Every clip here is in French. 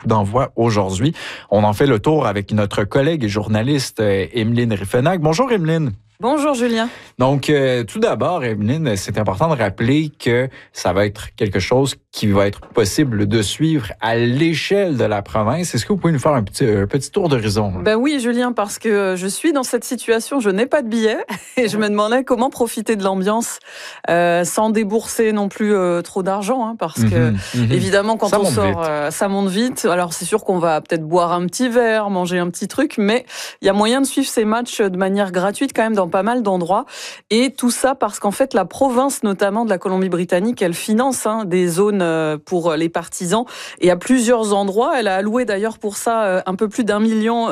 coup d'envoi aujourd'hui. On en fait le tour avec notre collègue et journaliste Emeline Riffenach. Bonjour Emeline. Bonjour Julien. Donc, tout d'abord, Emeline, c'est important de rappeler que ça va être quelque chose qui va être possible de suivre à l'échelle de la province. Est-ce que vous pouvez nous faire un petit tour d'horizon? Ben oui, Julien, parce que je suis dans cette situation, je n'ai pas de billet et je me demandais comment profiter de l'ambiance sans débourser non plus trop d'argent, parce que évidemment, quand on sort, ça monte vite. Alors, c'est sûr qu'on va peut-être boire un petit verre, manger un petit truc, mais il y a moyen de suivre ces matchs de manière gratuite quand même dans pas mal d'endroits. Et tout ça parce qu'en fait, la province, notamment de la Colombie-Britannique, elle finance des zones pour les partisans. Et à plusieurs endroits, elle a alloué d'ailleurs pour ça un peu plus d'1,7 million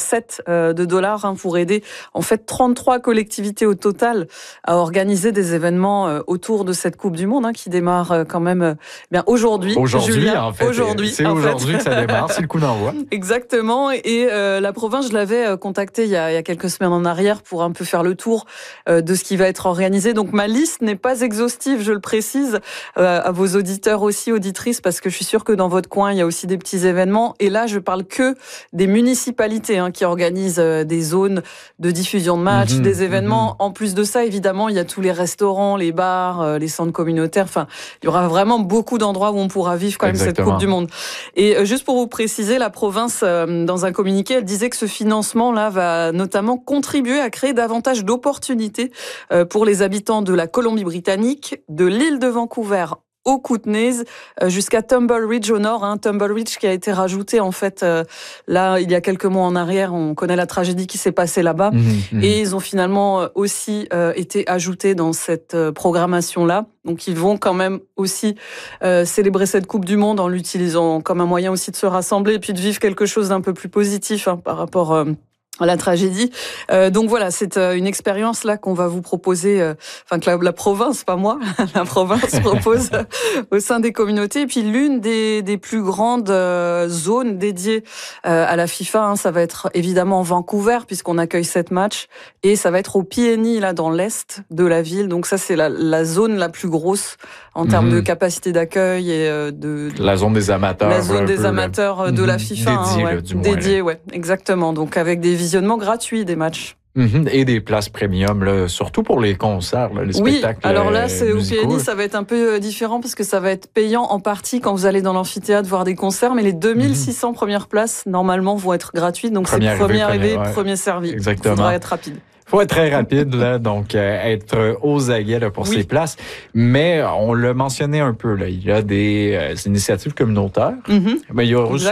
de dollars pour aider en fait 33 collectivités au total à organiser des événements autour de cette Coupe du Monde qui démarre quand même bien aujourd'hui. Julien, en fait. C'est en aujourd'hui que ça démarre, c'est le coup d'envoi. Exactement. Et la province, je l'avais contactée il y a quelques semaines en arrière pour un peu faire le tour de ce qui va être organisé. Donc ma liste n'est pas exhaustive, je le précise, à vos auditeurs aussi, auditrices, parce que je suis sûre que dans votre coin, il y a aussi des petits événements. Et là, je parle que des municipalités qui organisent des zones de diffusion de matchs, des événements. En plus de ça, évidemment, il y a tous les restaurants, les bars, les centres communautaires. Enfin, il y aura vraiment beaucoup d'endroits où on pourra vivre quand même cette Coupe du Monde. Et juste pour vous préciser, la province, dans un communiqué, elle disait que ce financement-là va notamment contribuer à créer davantage d'opportunités pour les habitants de la Colombie-Britannique, de l'île de Vancouver au Kootenays, jusqu'à Tumble Ridge au nord. Tumble Ridge qui a été rajouté en fait là il y a quelques mois en arrière. On connaît la tragédie qui s'est passée là-bas et ils ont finalement aussi été ajoutés dans cette programmation-là. Donc ils vont quand même aussi célébrer cette Coupe du Monde en l'utilisant comme un moyen aussi de se rassembler et puis de vivre quelque chose d'un peu plus positif par rapport à la tragédie. Donc voilà, c'est une expérience là qu'on va vous proposer, que la province, pas moi, la province propose au sein des communautés. Et puis l'une des plus grandes zones dédiées à la FIFA, ça va être évidemment Vancouver puisqu'on accueille 7 matchs et ça va être au PNI là dans l'est de la ville. Donc ça c'est la zone la plus grosse en termes de capacité d'accueil et de la zone des amateurs. La zone des amateurs de la FIFA, dédiée, exactement. Donc avec des visionnements gratuits des matchs. Et des places premium, là, surtout pour les concerts, les spectacles. Oui, alors là, c'est musicaux. Au PNI, ça va être un peu différent parce que ça va être payant en partie quand vous allez dans l'amphithéâtre voir des concerts, mais les 2600 premières places, normalement, vont être gratuites. Donc c'est premier arrivé, premier servi. Exactement. Il faudra être rapide. Il faut être très rapide, là, donc être aux aguets là, pour ces places. Mais on l'a mentionné un peu, là, il y a des initiatives communautaires, mais il y a aussi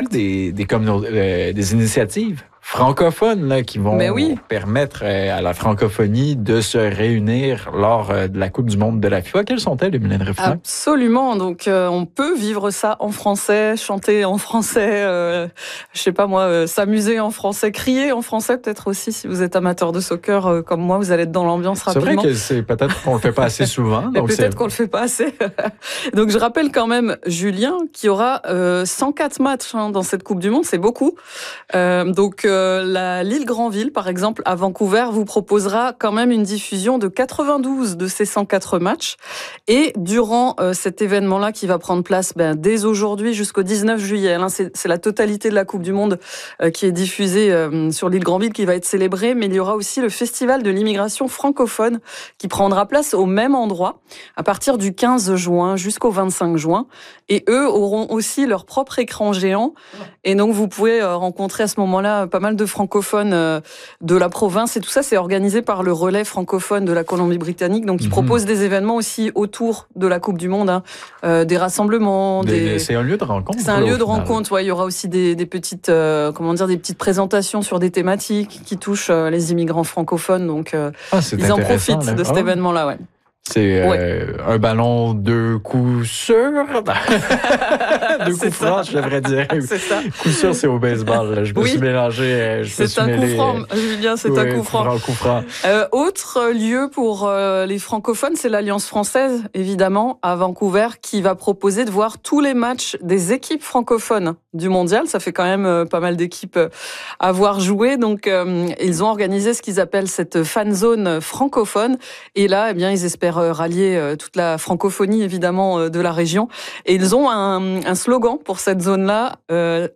des initiatives francophones là, qui vont permettre à la francophonie de se réunir lors de la Coupe du Monde de la FIFA. Quelles sont-elles, Emeline Riffenach? Absolument. Donc, on peut vivre ça en français, chanter en français, je sais pas moi, s'amuser en français, crier en français peut-être aussi. Si vous êtes amateur de soccer comme moi, vous allez être dans l'ambiance rapidement. C'est vrai que peut-être qu'on le fait pas assez souvent. Donc peut-être qu'on le fait pas assez. Donc, je rappelle quand même, Julien, qu'il y aura 104 matchs dans cette Coupe du Monde. C'est beaucoup. Donc, l'île Granville, par exemple, à Vancouver, vous proposera quand même une diffusion de 92 de ces 104 matchs. Et durant cet événement-là qui va prendre place dès aujourd'hui jusqu'au 19 juillet, c'est la totalité de la Coupe du Monde qui est diffusée sur l'île Granville qui va être célébrée, mais il y aura aussi le Festival de l'immigration francophone qui prendra place au même endroit à partir du 15 juin jusqu'au 25 juin. Et eux auront aussi leur propre écran géant. Et donc, vous pouvez rencontrer à ce moment-là pas mal de francophones de la province. Et tout ça, c'est organisé par le relais francophone de la Colombie-Britannique. Donc, ils proposent des événements aussi autour de la Coupe du Monde. Des rassemblements. C'est un lieu de rencontre. C'est un lieu de rencontre. Il y aura aussi des petites, des petites présentations sur des thématiques qui touchent les immigrants francophones. Donc, ils en profitent de cet événement-là, C'est un ballon de coup sûr. De coup franc, je devrais dire. C'est ça. Coup sûr, c'est au baseball. Là. Je me suis mélangé. C'est un coup franc, Julien, c'est un coup franc. Coup franc. Autre lieu pour les francophones, c'est l'Alliance française, évidemment, à Vancouver, qui va proposer de voir tous les matchs des équipes francophones du mondial. Ça fait quand même pas mal d'équipes à voir jouer. Donc, ils ont organisé ce qu'ils appellent cette fan zone francophone. Et là, ils espèrent rallier toute la francophonie, évidemment, de la région. Et ils ont un slogan pour cette zone-là,